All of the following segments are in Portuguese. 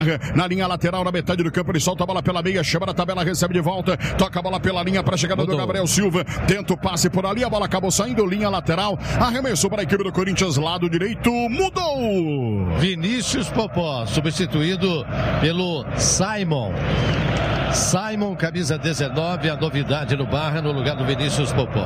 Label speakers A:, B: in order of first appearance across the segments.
A: Na linha lateral, na metade do campo, ele solta a bola pela meia, chama na tabela, recebe de volta, toca a bola pela linha para a chegada do Gabriel Silva, tenta o passe por ali, a bola acabou saindo, linha lateral, arremesso para a equipe do Corinthians, lado direito, mudou!
B: Vinícius Popó, substituído pelo Simon, camisa 19, a novidade no Barra, no lugar do Vinícius Popó.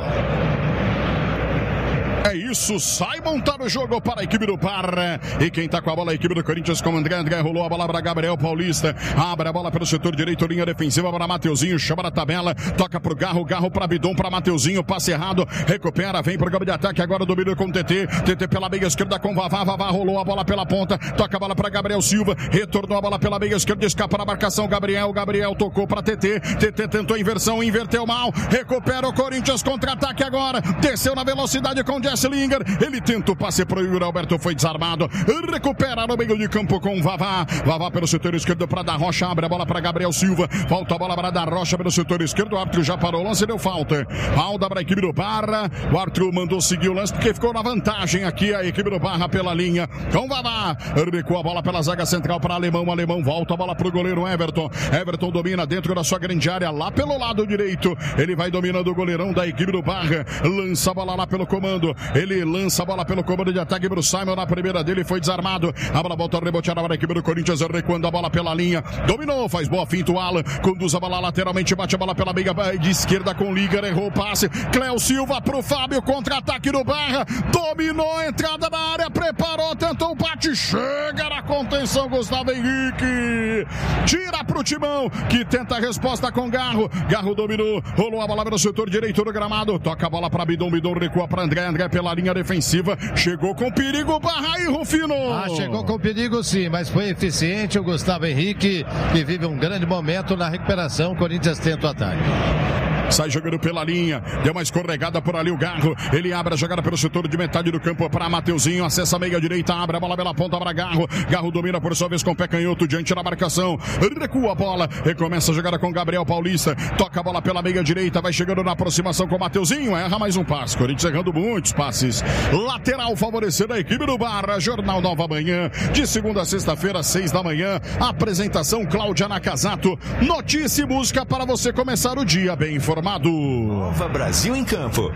A: É isso, Simon tá no jogo para a equipe do Barra. E quem tá com a bola é a equipe do Corinthians com o André. André rolou a bola para Gabriel Paulista. Abre a bola pelo setor direito, linha defensiva para Mateuzinho. Chama na tabela, toca pro Garro para Bidon, para Mateuzinho. Passe errado, recupera, vem pro campo de ataque. Agora domina com o TT. TT pela meia esquerda com Vavá. Vavá rolou a bola pela ponta. Toca a bola para Gabriel Silva. Retornou a bola pela meia esquerda. Escapa na marcação. Gabriel tocou para TT. TT tentou inversão, inverteu mal. Recupera o Corinthians, contra-ataque agora. Desceu na velocidade com Jesse Linger, ele tenta o passe pro Yuri Alberto, foi desarmado, recupera no meio de campo com Vavá pelo setor esquerdo para Da Rocha, abre a bola para Gabriel Silva, volta a bola para Da Rocha pelo setor esquerdo, o árbitro já parou o lance, deu falta para a equipe do Barra, o árbitro mandou seguir o lance porque ficou na vantagem aqui a equipe do Barra pela linha, com Vavá, recua a bola pela zaga central para Alemão, volta a bola pro goleiro Everton domina dentro da sua grande área, lá pelo lado direito, ele vai dominando o goleirão da equipe do Barra, lança a bola lá pelo comando, ele lança a bola pelo comando de ataque pro Simon, na primeira dele foi desarmado, a bola volta a rebotear para a equipe do Corinthians, recuando a bola pela linha, dominou, faz boa finta o Alan, conduz a bola lateralmente, bate a bola pela meia de esquerda com Liga, errou o passe, Cléo Silva pro Fábio, contra-ataque do Barra, dominou a entrada da área, preparou, tentou o bate, chega na contenção Gustavo Henrique, tira pro Timão, que tenta a resposta com Garro dominou, rolou a bola pelo setor direito do gramado, toca a bola para Bidon recua para André pela linha defensiva, chegou com perigo, Barra e Rufino.
B: Chegou com perigo sim, mas foi eficiente o Gustavo Henrique, que vive um grande momento na recuperação, o Corinthians tenta o ataque.
A: Sai jogando pela linha, deu uma escorregada por ali o Garro, ele abre a jogada pelo setor de metade do campo para Mateuzinho, acessa a meia direita, abre a bola pela ponta para Garro domina por sua vez com o pé canhoto diante da marcação, recua a bola, recomeça a jogada com Gabriel Paulista, toca a bola pela meia direita, vai chegando na aproximação com o Mateuzinho, erra mais um passe, Corinthians errando muitos passes, lateral favorecendo a equipe do Barra, Jornal Nova Manhã, de segunda a sexta-feira, 6 da manhã, apresentação Cláudia Nakazato, notícia e música para você começar o dia bem informado.
C: Nova Brasil em campo.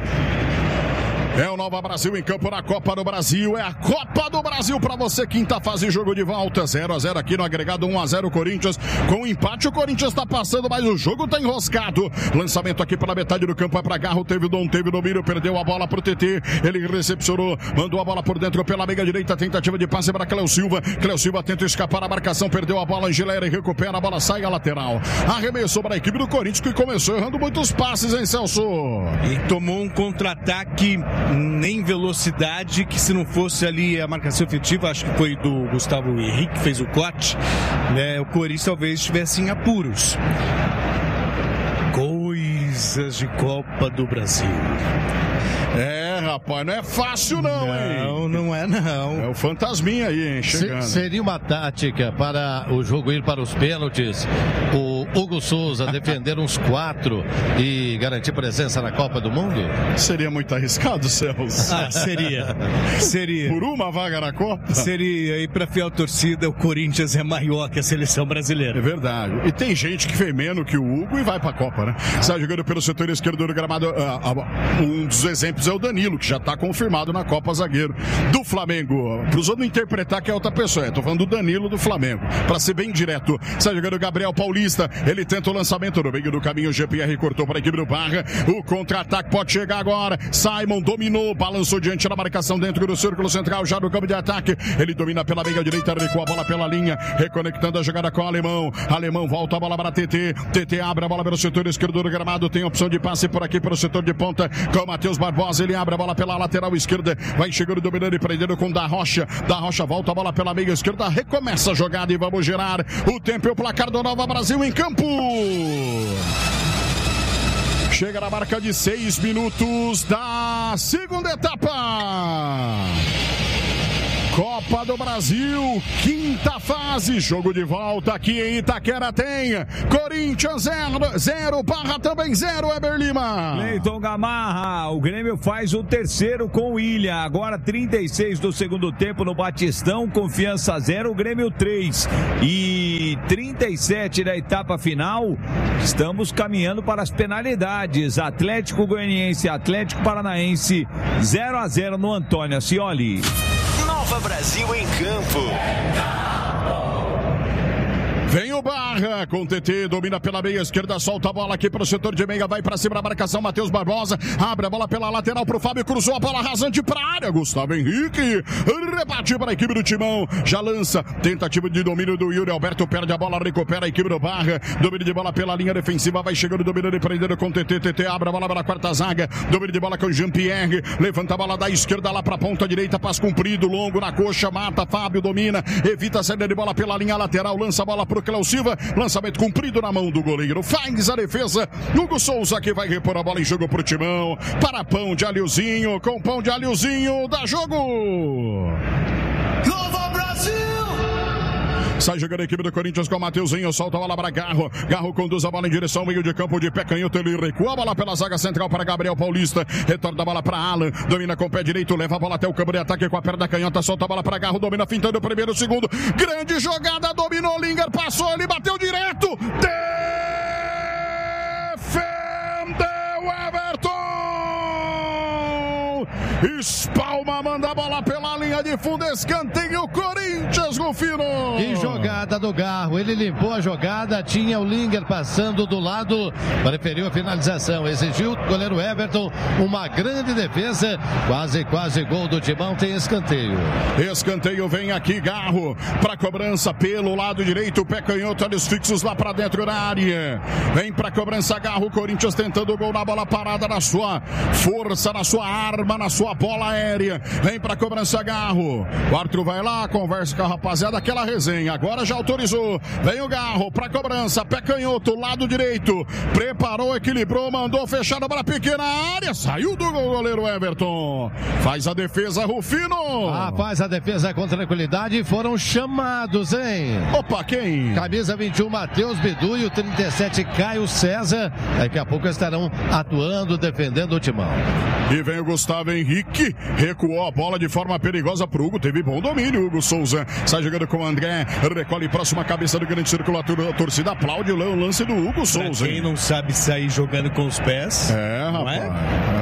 A: É o Nova Brasil em campo na Copa do Brasil. É a Copa do Brasil para você. Quinta fase, jogo de volta. 0-0 aqui no agregado, 1-0 Corinthians. Com o empate, o Corinthians está passando, mas o jogo está enroscado. Lançamento aqui pela metade do campo. É para Garro. Teve o Dom, teve o domínio. Perdeu a bola pro TT. Ele recepcionou. Mandou a bola por dentro pela meia direita. Tentativa de passe para Cléo Silva. Cléo Silva tenta escapar a marcação. Perdeu a bola. Angelera e recupera. A bola sai a lateral. Arremessou para a equipe do Corinthians, que começou errando muitos passes, hein, Celso?
D: E tomou um contra-ataque nem velocidade, que se não fosse ali a marcação efetiva, acho que foi do Gustavo Henrique que fez o corte, né, o Corinthians talvez estivesse em apuros. Coisas de Copa do Brasil.
A: Rapaz, não é fácil não, hein?
D: Não é não.
A: É o fantasminha aí, hein, chegando.
B: Seria uma tática para o jogo ir para os pênaltis, o Hugo Souza defender uns 4 e garantir presença na Copa do Mundo?
A: Seria muito arriscado, Celso.
D: Seria.
A: Por uma vaga na Copa?
D: Seria, e para fiel torcida, o Corinthians é maior que a seleção brasileira.
A: É verdade. E tem gente que fez menos que o Hugo e vai pra Copa, né? Sai jogando pelo setor esquerdo do gramado. Um dos exemplos é o Danilo, que já está confirmado na Copa, zagueiro do Flamengo. Para os outros não interpretar que é outra pessoa. Estou falando do Danilo do Flamengo. Para ser bem direto, sai jogando o Gabriel Paulista. Ele tenta o lançamento no meio do caminho. O GPR cortou para a equipe do Barra. O contra-ataque pode chegar agora. Simon dominou, balançou diante da marcação dentro do círculo central, já no campo de ataque. Ele domina pela meia direita, recua a bola pela linha, reconectando a jogada com o Alemão. Alemão volta a bola para TT. TT abre a bola pelo setor esquerdo do gramado. Tem opção de passe por aqui pelo setor de ponta com o Matheus Barbosa. Ele abre a bola pela lateral esquerda, vai chegando, dominando e prendendo com Da Rocha. Da Rocha volta a bola pela meia esquerda, recomeça a jogada e vamos gerar o tempo e o placar do Nova Brasil em campo. Chega na marca de 6 minutos da segunda etapa. Copa do Brasil, quinta fase, jogo de volta aqui em Itaquera tem Corinthians 0, Barra também 0, Weber Lima.
E: Cleiton Gamarra, o Grêmio faz o terceiro com o Ilha, agora 36 do segundo tempo no Batistão, Confiança 0, o Grêmio 3 e 37 da etapa final, estamos caminhando para as penalidades, Atlético Goianiense, Atlético Paranaense 0-0 no Antônio Ascioli.
C: Nova Brasil em campo.
A: Vem o Barra com o TT, domina pela meia esquerda, solta a bola aqui para o setor de meia, vai para cima da marcação, Matheus Barbosa, abre a bola pela lateral para o Fábio, cruzou a bola rasante para a área, Gustavo Henrique, rebate para a equipe do Timão, já lança, tentativa de domínio do Yuri Alberto, perde a bola, recupera a equipe do Barra, domínio de bola pela linha defensiva, vai chegando, dominando e prendendo com o TT, abre a bola pela quarta zaga, domínio de bola com o Jean-Pierre, levanta a bola da esquerda lá para a ponta direita, passe comprido, longo na coxa, mata, Fábio domina, evita a saída de bola pela linha lateral, lança a bola pro Cléo Silva, lançamento comprido na mão do goleiro, faz a defesa, Hugo Souza que vai repor a bola em jogo pro Timão, para pão de alhozinho, com pão de alhozinho, dá jogo!
C: Nova Brasil!
A: Sai jogando a equipe do Corinthians com o Mateuzinho, solta a bola para Garro, Garro conduz a bola em direção ao meio de campo de pé canhoto, ele recua a bola pela zaga central para Gabriel Paulista, retorna a bola para Alan, domina com o pé direito, leva a bola até o campo de ataque com a perna canhota, solta a bola para Garro, domina fintando o primeiro, segundo, grande jogada, dominou, Linger, passou, ele bateu direto, defendeu Everton! Espalma, manda a bola pela linha de fundo, escanteio, Corinthians, Rufino.
B: Que jogada do Garro, ele limpou a jogada, tinha o Linger passando do lado, preferiu a finalização, exigiu o goleiro Everton, uma grande defesa, quase gol do Timão, tem escanteio.
A: Escanteio, vem aqui Garro, para cobrança pelo lado direito, pé canhoto, olhos fixos lá para dentro da área, vem para cobrança Garro, Corinthians tentando o gol na bola parada, na sua força, na sua arma, na sua bola aérea, vem para cobrança Garro, o árbitro vai lá, conversa com a rapaziada, aquela resenha, agora já autorizou, vem o Garro para cobrança, pé canhoto, lado direito, preparou, equilibrou, mandou fechar a bola pequena área, saiu do goleiro Everton, faz a defesa Rufino.
B: Faz a defesa com tranquilidade e foram chamados, hein?
A: Opa, quem?
B: Camisa 21, Matheus Bidu e o 37, Caio César, daqui a pouco estarão atuando, defendendo o Timão.
A: E vem o Gustavo Henrique, recuou a bola de forma perigosa pro Hugo, teve bom domínio, Hugo Souza, sai jogando com o André, recolhe próxima cabeça do grande círculo, a torcida aplaude o lance do Hugo Souza.
D: Quem não sabe sair jogando com os pés.
A: Rapaz.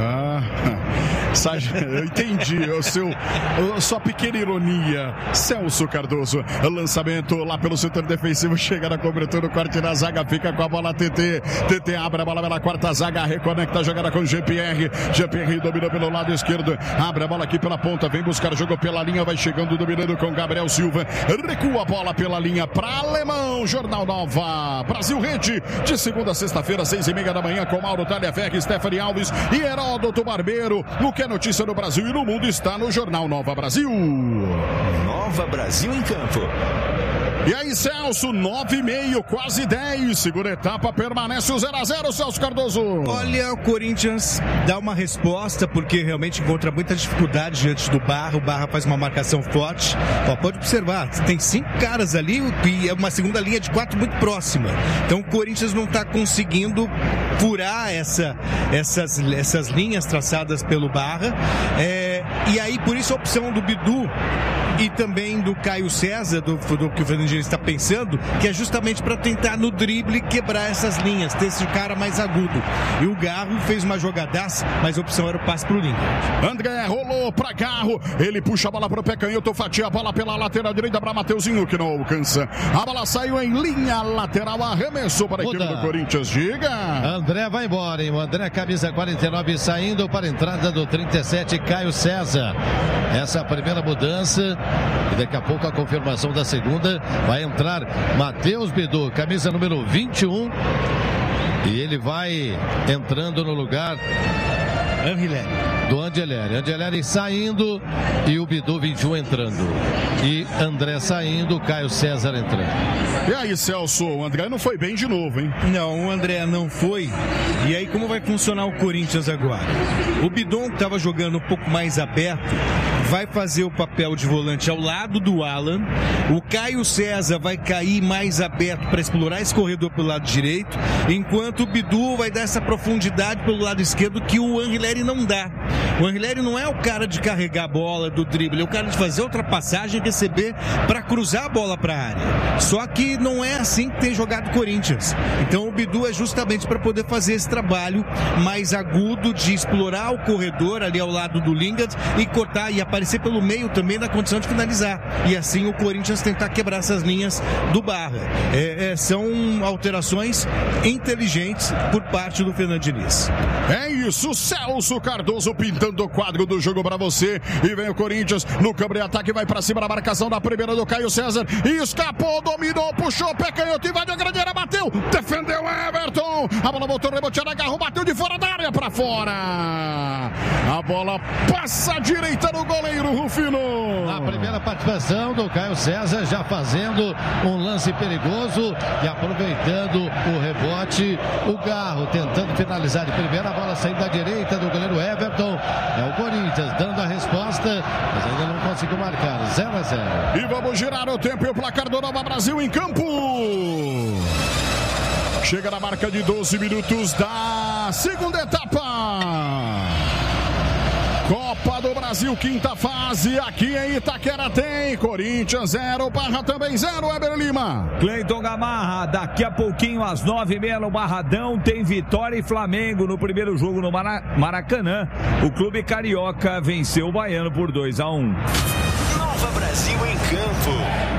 A: Eu entendi sua pequena ironia, Celso Cardoso, lançamento lá pelo setor defensivo, chega na cobertura, o corte da zaga, fica com a bola TT abre a bola pela quarta zaga, reconecta a jogada com Jean-Pierre domina pelo lado esquerdo, abre a bola aqui pela ponta, vem buscar jogo pela linha, vai chegando, dominando com Gabriel Silva, recua a bola pela linha para Alemão, Jornal Nova Brasil Rede, de segunda a sexta-feira, 6:30 da manhã, com Mauro Talhaferri, Stephanie Alves e Heródoto Barbeiro, o que é notícia no Brasil e no mundo está no Jornal Nova Brasil.
C: Nova Brasil em campo.
A: E aí, Celso, 9:30, quase 10. Segunda etapa, permanece o 0-0, Celso Cardoso.
D: Olha, o Corinthians dá uma resposta, porque realmente encontra muita dificuldade diante do Barra. O Barra faz uma marcação forte. Pode observar, tem 5 caras ali e é uma segunda linha de 4 muito próxima. Então o Corinthians não está conseguindo furar essas linhas traçadas pelo Barra. E aí, por isso, a opção do Bidu e também do Caio César, do que o Fernandinho está pensando, que é justamente para tentar no drible quebrar essas linhas, ter esse cara mais agudo. E o Garro fez uma jogadaça, mas a opção era o passe pro Lincoln.
A: André rolou para Garro, ele puxa a bola pro pé canhoto, fatia a bola pela lateral direita para Mateuzinho, que não alcança. A bola saiu em linha lateral, arremessou para a equipe do Corinthians. Diga!
B: André vai embora, hein? O André, camisa 49, saindo para a entrada do 37, Caio César. Essa é a primeira mudança. E daqui a pouco a confirmação da segunda. Vai entrar Matheus Bidu, camisa número 21. E ele vai entrando no lugar do Angeleri saindo e o Bidu 21 entrando. E André saindo, Caio César entrando.
A: E aí, Celso, o André não foi bem de novo, hein?
D: Não, o André não foi. E aí, como vai funcionar o Corinthians agora? O Bidon, que estava jogando um pouco mais aberto, vai fazer o papel de volante ao lado do Alan. O Caio César vai cair mais aberto para explorar esse corredor pelo lado direito, enquanto o Bidu vai dar essa profundidade pelo lado esquerdo que o Anrileri não dá. O Anrileri não é o cara de carregar a bola do drible, é o cara de fazer ultrapassagem, receber para cruzar a bola para a área. Só que não é assim que tem jogado o Corinthians. Então o Bidu é justamente para poder fazer esse trabalho mais agudo de explorar o corredor ali ao lado do Lingard e cortar e aparecer pelo meio também na condição de finalizar. E assim o Corinthians tentar quebrar essas linhas do Barra. São alterações inteligentes por parte do Fernando Diniz.
A: É isso, Celso Cardoso pintando o quadro do jogo para você. E vem o Corinthians no campo de ataque, vai para cima da marcação da primeira do Caio César. Escapou, dominou, puxou, pé canhoto, invadiu a grande área, bateu, defendeu Everton. A bola voltou, reboteada, agarrou, bateu de fora da área para fora. A bola passa à direita do goleiro Rufino.
B: A primeira participação do Caio César, já fazendo um lance perigoso e aproveitando o rebote. O Garro tentando finalizar de primeira, a bola saindo da direita do goleiro Everton. É o Corinthians dando a resposta, mas ainda não conseguiu marcar. 0-0.
A: E vamos girar o tempo e o placar do Nova Brasil em campo. Chega na marca de 12 minutos da segunda etapa. Copa do Brasil, quinta fase, aqui em Itaquera tem Corinthians 0, Barra também 0, Weber Lima.
E: Cleiton Gamarra, daqui a pouquinho às 9h30 no Barradão tem Vitória e Flamengo no primeiro jogo no Maracanã. O clube carioca venceu o Baiano por 2-1.
C: Nova Brasil em campo.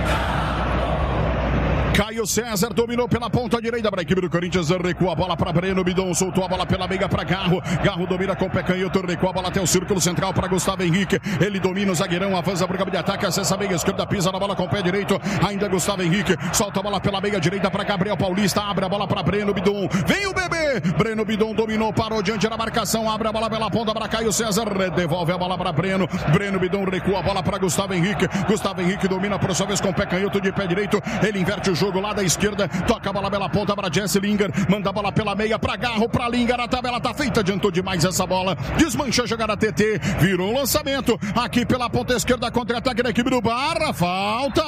A: Caio César dominou pela ponta direita para a equipe do Corinthians, recua a bola para Breno Bidon, soltou a bola pela meia para Garro, Garro domina com o pé canhoto, recua a bola até o círculo central para Gustavo Henrique, ele domina o zagueirão, avança para o campo de ataque, acessa a meia esquerda, pisa na bola com o pé direito, ainda Gustavo Henrique, solta a bola pela meia direita para Gabriel Paulista, abre a bola para Breno Bidon, vem o bebê, Breno Bidon dominou, parou diante da marcação, abre a bola pela ponta para Caio César, devolve a bola para Breno Bidon recua a bola para Gustavo Henrique domina por sua vez com o pé canhoto de pé direito, ele inverte o jogo lá da esquerda, toca a bola pela ponta para Jesse Lingard, manda a bola pela meia para Garro, para Lingard, a tabela tá feita, adiantou demais essa bola, desmancha a jogada TT, virou um lançamento, aqui pela ponta esquerda, contra-ataque da equipe do Barra, falta,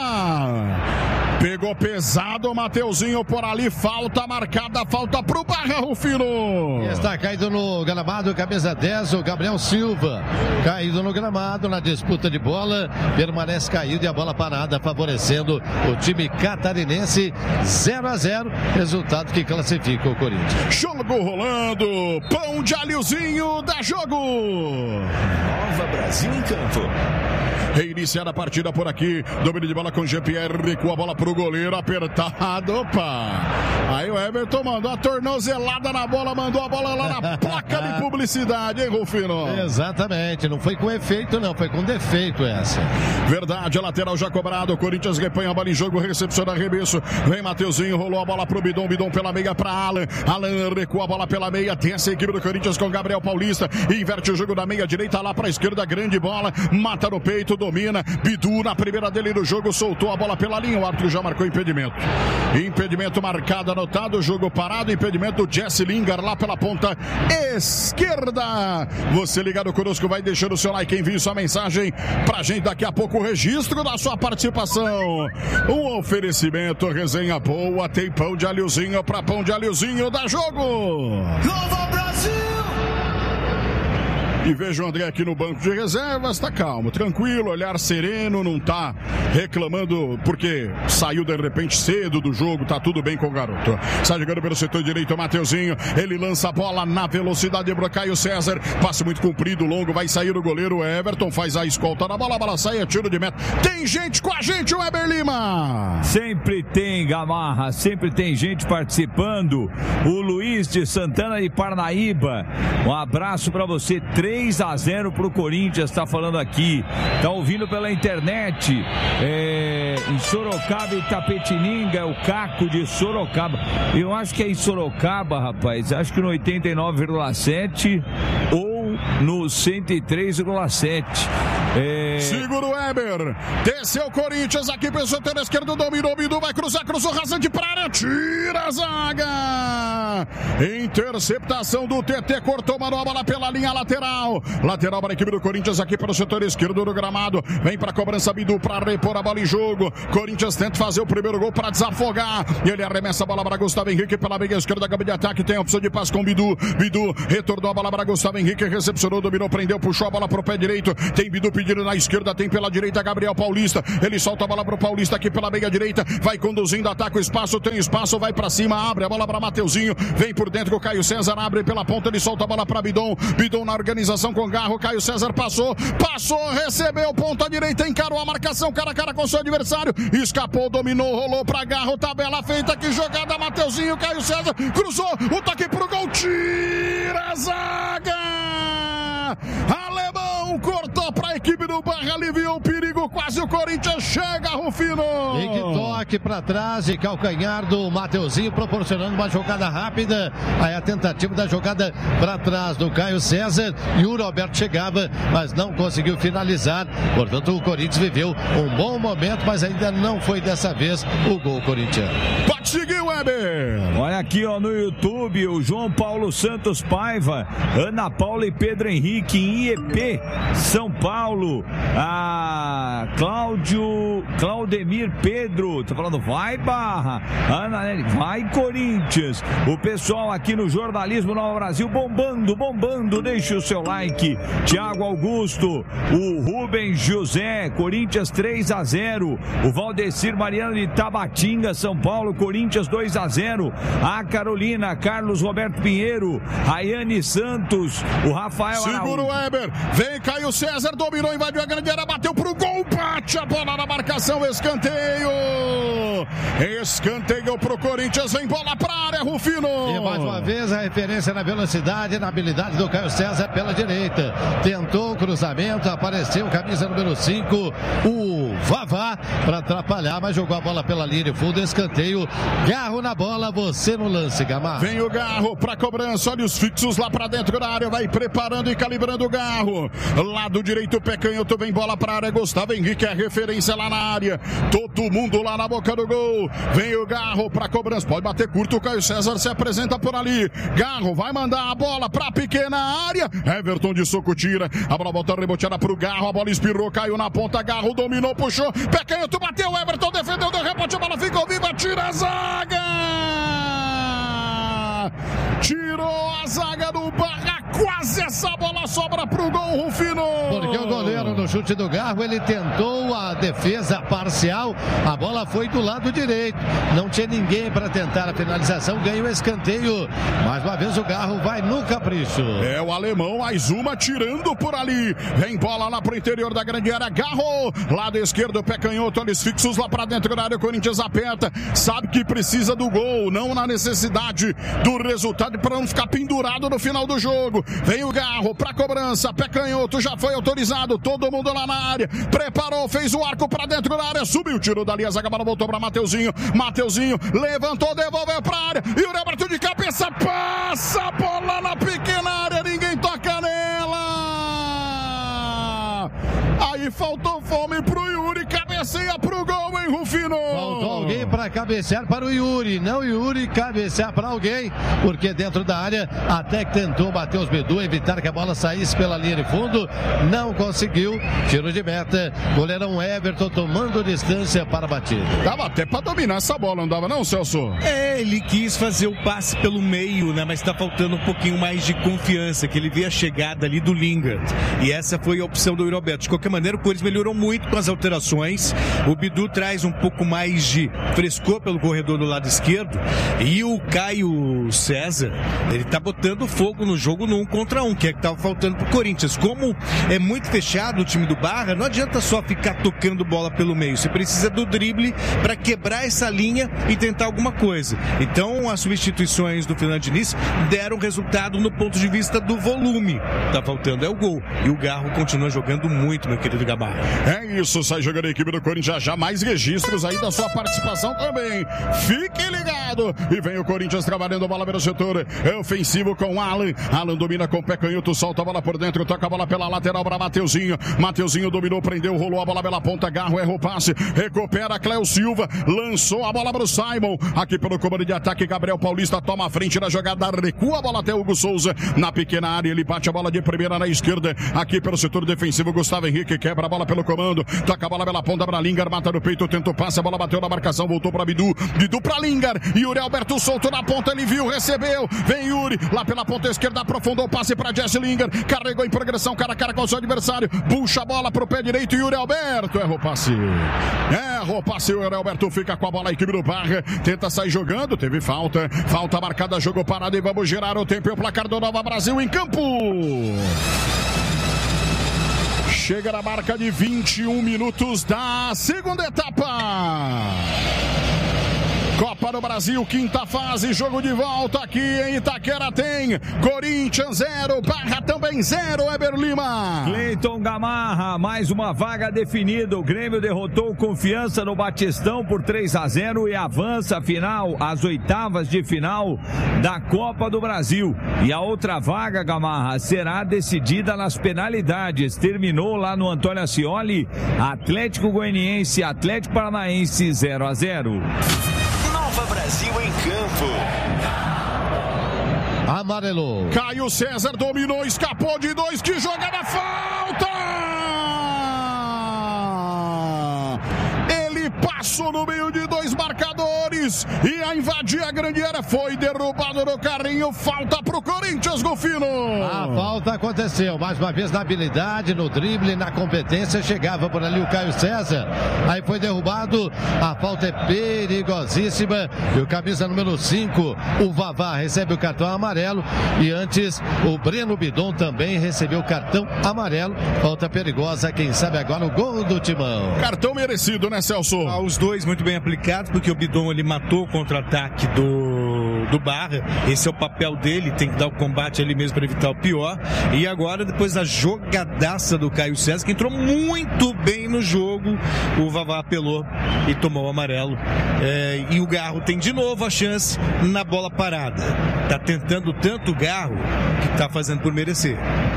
A: pegou pesado o Mateuzinho por ali, falta marcada, falta pro Barra, Rufino.
B: Está caído no gramado, camisa 10, o Gabriel Silva, caído no gramado, na disputa de bola, permanece caído e a bola parada, favorecendo o time catarinense. 0-0, resultado que classifica o Corinthians.
A: Jogo rolando, pão de alhozinho, dá jogo.
C: Nova Brasil em campo.
A: Reiniciada a partida por aqui, domínio de bola com Jean-Pierre, recua a bola pro goleiro, apertado, opa. Aí o Everton mandou a tornozelada na bola, mandou a bola lá na placa de publicidade, hein, Rufino?
B: Exatamente, não foi com efeito não, foi com defeito essa.
A: Verdade, a lateral já cobrado, o Corinthians repanha a bola em jogo, recepciona arremesso, vem Mateuzinho, rolou a bola pro Bidon pela meia pra Alan recua a bola pela meia, tem essa equipe do Corinthians com Gabriel Paulista, inverte o jogo da meia direita lá pra esquerda, grande bola, mata no peito, domina, Bidu na primeira dele do jogo, soltou a bola pela linha, o árbitro já marcou impedimento. Impedimento marcado, anotado, jogo parado, impedimento do Jesse Lingard lá pela ponta esquerda. Você ligado conosco, vai deixando o seu like, envie sua mensagem pra gente, daqui a pouco o registro da sua participação. Um oferecimento, resenha boa, tem pão de alhozinho pra pão de alhozinho, dá jogo!
C: Nova Brasil!
A: E veja o André aqui no banco de reservas, tá calmo, tranquilo, olhar sereno, não tá reclamando porque saiu de repente cedo do jogo, tá tudo bem com o garoto. Sai jogando pelo setor direito, o Mateuzinho, ele lança a bola na velocidade pro Caio César, passe muito comprido, longo, vai sair o goleiro Everton, faz a escolta na bola, a bola sai, é tiro de meta. Tem gente com a gente, o Weber Lima!
E: Sempre tem, Gamarra, sempre tem gente participando. O Luiz de Santana de Parnaíba, um abraço pra você, 3-0 pro Corinthians, tá falando aqui, tá ouvindo pela internet, em Sorocaba e Tapetininga, o Caco de Sorocaba, eu acho que é em Sorocaba, rapaz, acho que no 89,7 ou no 103,7.
A: Segura o Weber. Desceu o Corinthians aqui pelo setor esquerdo. Dominou. Bidu vai cruzar. Cruzou rasante pra área. Tira a zaga. Interceptação do TT. Cortou, mandou a bola pela linha lateral. Lateral para a equipe do Corinthians aqui pelo setor esquerdo do gramado. Vem para a cobrança Bidu para repor a bola em jogo. Corinthians tenta fazer o primeiro gol para desafogar. E ele arremessa a bola para Gustavo Henrique pela meia esquerda. Gama de ataque. Tem a opção de passe com Bidu. Bidu retornou a bola para Gustavo Henrique. Recepcionou, dominou, prendeu, puxou a bola para o pé direito. Tem Bidu pedindo na esquerda. Tem pela direita Gabriel Paulista. Ele solta a bola para o Paulista aqui pela meia direita. Vai conduzindo, ataca o espaço. Tem espaço, vai para cima. Abre a bola para Mateuzinho. Vem por dentro com o Caio César. Abre pela ponta. Ele solta a bola para Bidon. Bidon na organização com Garro. Caio César passou, recebeu, ponta direita, encarou a marcação, cara a cara com seu adversário, escapou, dominou, rolou pra Garro, tabela feita, que jogada, Mateuzinho, Caio César, cruzou, o toque pro gol, tira a zaga! Alemão cortou pra equipe do Barra, aliviou o perigo, quase o Corinthians chega, Rufino!
B: E que toque pra trás de calcanhar do Mateuzinho, proporcionando uma jogada rápida, aí a tentativa da jogada pra trás do Caio César, e o Roberto chegava, mas não conseguiu finalizar, portanto o Corinthians viveu um bom momento, mas ainda não foi dessa vez o gol corintiano.
A: Pode seguir, Weber!
E: Olha aqui, ó, no YouTube, o João Paulo Santos Paiva, Ana Paula e Pedro Henrique em IEP, São Paulo, a Claudemir Pedro, tá falando, vai Barra, Ana Nelly, vai Corinthians, o pessoal aqui no Jornalismo Nova Brasil bombando, deixa o seu like, Thiago Augusto, o Rubens José, Corinthians 3-0, o Valdecir Mariano de Tabatinga, São Paulo, Corinthians 2-0, a Carolina, Carlos Roberto Pinheiro, Rayane Santos, o Rafael
A: Araújo. Segura o Weber, vem Caio César, dominou, invadiu a grande área, bateu pro gol, bate a bola na marcação, escanteio pro Corinthians, vem bola pra área, Rufino.
B: E mais uma vez a referência na velocidade e na habilidade do Caio César pela direita, tentou o cruzamento, apareceu camisa número 5, o Vavá, para atrapalhar, mas jogou a bola pela linha de fundo, escanteio, Garro na bola, você no lance, Gamarra.
A: Vem o Garro pra cobrança, olha os fixos lá pra dentro da área, vai preparando e calibrando o Garro, lado direito, pé canhoto, vem bola pra área, Gustavo Henrique é referência lá na área, todo mundo lá na boca do gol, vem o Garro pra cobrança, pode bater curto, o Caio César se apresenta por ali, Garro vai mandar a bola pra pequena área, Everton de soco tira, a bola volta reboteada pro Garro, a bola espirrou, caiu na ponta, Garro dominou, puxou, pé canhoto, bateu, Everton defendeu, deu rebote, a bola ficou viva, tira a zaga! Tirou a zaga do Barra, quase essa bola sobra pro gol, Rufino.
B: Porque o goleiro no chute do Garro, ele tentou a defesa parcial, a bola foi do lado direito, não tinha ninguém para tentar a finalização, ganha o escanteio, mais uma vez o Garro vai no capricho.
A: É o alemão, mais uma tirando por ali, vem bola lá pro interior da grande área, Garro, lado esquerdo, pé canhoto, eles fixos lá pra dentro da área, o Corinthians aperta, sabe que precisa do gol, não na necessidade do resultado para não ficar pendurado no final do jogo. Vem o Garro pra cobrança, pé canhoto, já foi autorizado, todo mundo lá na área, preparou, fez o arco pra dentro da área, subiu, tirou dali, a zaga, bola voltou pra Mateuzinho, levantou, devolveu pra área, e o Roberto de cabeça, passa a bola na pequena área, ninguém toca nela, aí faltou fome pro Yuri, cabeceia pro gol, hein, Rufino?
B: Faltou alguém para cabecear para o Yuri, não o Yuri cabecear para alguém, porque dentro da área até que tentou Matheus Bidu evitar que a bola saísse pela linha de fundo, não conseguiu, tiro de meta, goleirão Everton tomando distância para a batida.
A: Dava até para dominar essa bola, não dava não, Celso?
D: Ele quis fazer o passe pelo meio, né, mas tá faltando um pouquinho mais de confiança, que ele vê a chegada ali do Lingard, e essa foi a opção do Roberto. De qualquer maneira, o Corinthians melhorou muito com as alterações, o Bidu traz um pouco mais de frescor pelo corredor do lado esquerdo, e o Caio César, ele tá botando fogo no jogo no 1 contra 1, que é que tava faltando pro Corinthians. Como é muito fechado o time do Barra, não adianta só ficar tocando bola pelo meio, você precisa do drible para quebrar essa linha e tentar alguma coisa. Então as substituições do Fernando Diniz deram resultado no ponto de vista do volume, tá faltando é o gol, e o Garro continua jogando muito, meu querido Gamarra.
A: É isso, sai jogando a equipe do do Corinthians, já mais registros aí da sua participação também. Fique ligado. E vem o Corinthians trabalhando a bola pelo setor ofensivo com Alan. Alan domina com o pé canhoto, solta a bola por dentro, toca a bola pela lateral para Mateuzinho. Mateuzinho dominou, prendeu, rolou a bola pela ponta, Garro errou o passe, recupera Cléo Silva, lançou a bola para o Simon. Aqui pelo comando de ataque, Gabriel Paulista toma a frente na jogada, recua a bola até Hugo Souza. Na pequena área, ele bate a bola de primeira na esquerda. Aqui pelo setor defensivo, Gustavo Henrique quebra a bola pelo comando, toca a bola pela ponta para Lingar, mata no peito, tenta o passe, a bola bateu na marcação, voltou para Bidu, Bidu para Lingar, Yuri Alberto solto na ponta, ele viu, recebeu, vem Yuri, lá pela ponta esquerda, aprofundou o passe para Jesse Lingar, carregou em progressão, cara a cara com o seu adversário, puxa a bola pro pé direito, Yuri Alberto, errou o passe, Yuri Alberto fica com a bola, a equipe do Barra, tenta sair jogando, teve falta marcada, jogo parado e vamos girar o tempo e o placar do Nova Brasil em campo. Chega na marca de 21 minutos da segunda etapa. Copa do Brasil, quinta fase, jogo de volta aqui em Itaquera tem Corinthians 0, Barra também 0, Eber Lima.
E: Cleiton Gamarra, mais uma vaga definida, o Grêmio derrotou o Confiança no Batistão por 3-0 e avança a final, às oitavas de final da Copa do Brasil. E a outra vaga, Gamarra, será decidida nas penalidades, terminou lá no Antônio Ascioli, Atlético Goianiense, Atlético Paranaense 0-0.
C: Nova Brasil em campo.
B: Amarelou.
A: Caio César dominou, escapou de 2, que jogada, falta! Ele passou no meio de 2 marcadores e a invadir a grande área, foi derrubado no carrinho, falta pro Corinthians, Golfino.
B: A falta aconteceu, mais uma vez na habilidade, no drible, na competência, chegava por ali o Caio César, aí foi derrubado, a falta é perigosíssima e o camisa número 5, o Vavá, recebe o cartão amarelo e antes o Breno Bidon também recebeu o cartão amarelo, falta perigosa, quem sabe agora o gol do Timão.
A: Cartão merecido, né, Celso?
D: Os dois muito bem aplicados, porque o Bidon ele matou o contra-ataque do Barra, esse é o papel dele, tem que dar o combate ali mesmo para evitar o pior, e agora depois da jogadaça do Caio César, que entrou muito bem no jogo, o Vavá apelou e tomou o amarelo, e o Garro tem de novo a chance na bola parada, tá tentando tanto o Garro que tá fazendo por merecer.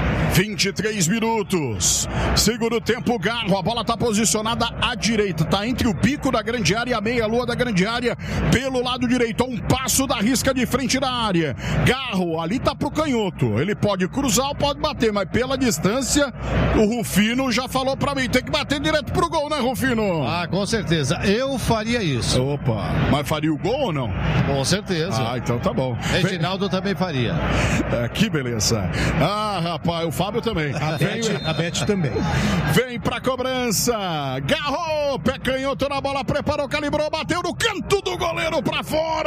A: 23 minutos, segundo tempo, Garro, a bola tá posicionada à direita, tá entre o bico da grande área e a meia-lua da grande área, pelo lado direito, a um passo da risca de frente da área. Garro, ali tá pro canhoto, ele pode cruzar ou pode bater, mas pela distância, o Rufino já falou pra mim, tem que bater direto pro gol, né, Rufino?
B: Ah, com certeza, eu faria isso.
A: Opa, mas faria o gol ou não?
B: Com certeza.
A: Ah, então tá bom.
B: Reginaldo também faria.
A: Que beleza. Ah, rapaz, o Fábio também.
D: A Beth também.
A: Vem pra cobrança. Garro, pé canhoto na bola, preparou, calibrou, bateu no canto do goleiro pra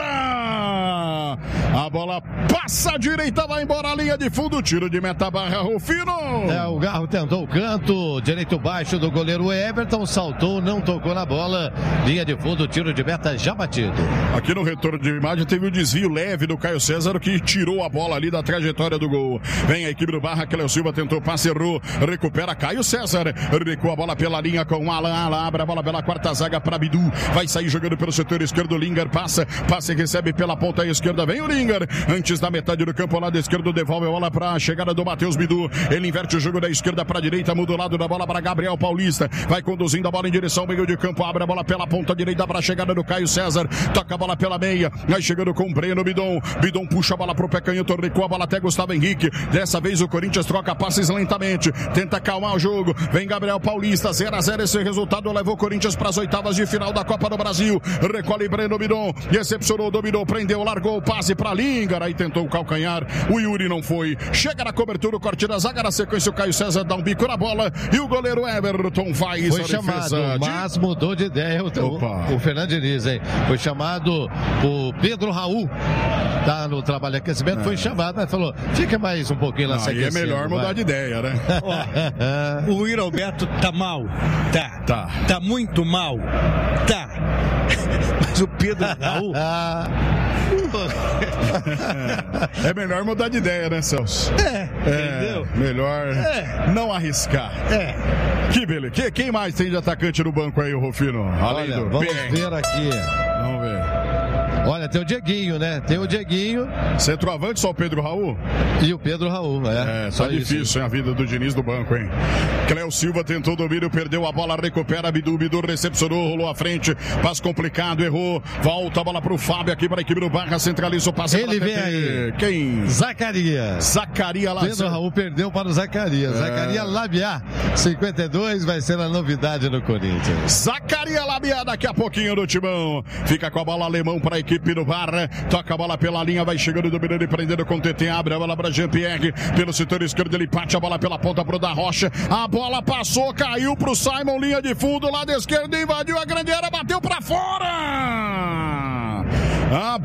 A: fora. A bola passa à direita, vai embora a linha de fundo, tiro de meta, Barra, Rufino.
B: O Garro tentou o canto, direito baixo do goleiro Everton, saltou, não tocou na bola, linha de fundo, tiro de meta já batido.
A: Aqui no retorno de imagem teve um desvio leve do Caio César, que tirou a bola ali da trajetória do gol. Vem a equipe do Barra, Cléo Silva tentou passe, errou, recupera Caio César, recua a bola pela linha com o Alan, abre a bola pela quarta zaga para Bidu, vai sair jogando pelo setor esquerdo, Lingar passa e recebe pela ponta esquerda, vem o Lingar, antes da metade do campo, lado esquerdo, devolve a bola para a chegada do Matheus Bidu, ele inverte o jogo da esquerda para a direita, muda o lado da bola para Gabriel Paulista, vai conduzindo a bola em direção ao meio de campo, abre a bola pela ponta direita para a chegada do Caio César, toca a bola pela meia, vai chegando com o Breno Bidon, Bidon puxa a bola pro pé canhoto, recua a bola até Gustavo Henrique, dessa vez o Corinthians troca passes lentamente, tenta acalmar o jogo, vem Gabriel Paulista, 0-0, esse resultado levou o Corinthians para as oitavas de final da Copa do Brasil, recolhe Breno Bidon, recepcionou, dominou, prendeu, largou o passe para Lingar, aí tentou o calcanhar, o Yuri não foi, chega na cobertura, o corte da zaga, na sequência o Caio César dá um bico na bola, e o goleiro Everton faz
B: foi chamado, mas mudou de ideia o Fernando Diniz, hein? Foi chamado o Pedro Raul, tá no trabalho de aquecimento, foi chamado, mas falou, fica mais um pouquinho lá se aquecendo.
A: Aí é melhor mudar de ideia, né?
D: Ó, o Yuri Alberto tá mal, tá muito mal, tá, mas o Pedro Raul...
A: É melhor mudar de ideia, né, Celso?
D: Entendeu?
A: Melhor não arriscar. Que beleza. Quem mais tem de atacante no banco aí, Rufino?
B: Olha, vamos ver aqui.
A: Vamos ver.
B: Olha, tem o Dieguinho, né? Tem o Dieguinho.
A: Centroavante, só o Pedro Raul?
B: E o Pedro Raul,
A: só tá difícil, hein, a vida do Diniz do banco, hein? Cléo Silva tentou domínio, perdeu a bola, recupera, Bidu recepcionou, rolou à frente, passe complicado, errou, volta a bola pro Fábio aqui para a equipe do Barra, centraliza o passe.
B: Ele vem aí.
A: Quem?
B: Zacarias
A: lá.
B: Pedro Raul perdeu para o Zacarias. Zacarias Labiá, 52, vai ser a novidade no Corinthians.
A: Zacarias Labiá daqui a pouquinho no timão. Fica com a bola alemão para a equipe do Barra, toca a bola pela linha, vai chegando, dominando e prendendo com o TT, abre a bola para Jean-Pierre, pelo setor esquerdo ele bate a bola pela ponta pro da Rocha, a bola passou, caiu pro Simon, linha de fundo, lado esquerdo, invadiu a grande área, bateu para fora!